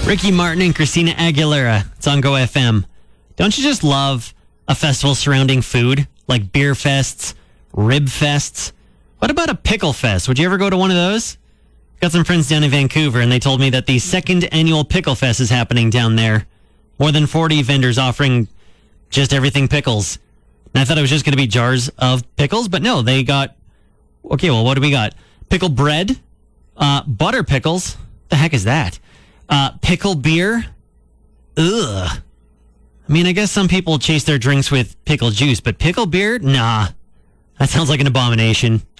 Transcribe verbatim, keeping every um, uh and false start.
Ricky Martin and Christina Aguilera. It's on Go F M. Don't you just love a festival surrounding food? Like beer fests, rib fests? What about a pickle fest? Would you ever go to one of those? Got some friends down in Vancouver, and they told me that the second annual pickle fest is happening down there. More than forty vendors offering just everything pickles. And I thought it was just going to be jars of pickles, but no, they got... Okay, well, what do we got? Pickle bread, uh, butter pickles. The heck is that? Uh, pickle beer. Ugh. I mean, I guess some people chase their drinks with pickle juice, but pickle beer? Nah. That sounds like an abomination.